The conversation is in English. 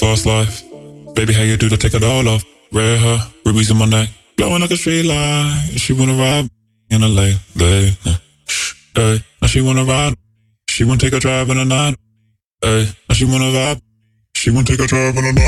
fast life. Baby, how you do to take it all off? Red hair, rubies in my neck, glowing like a street light. She wanna ride in a late, hey. Now she wanna ride. She wanna take a drive in the night. Hey, now she wanna vibe. She wanna take a drive in the night.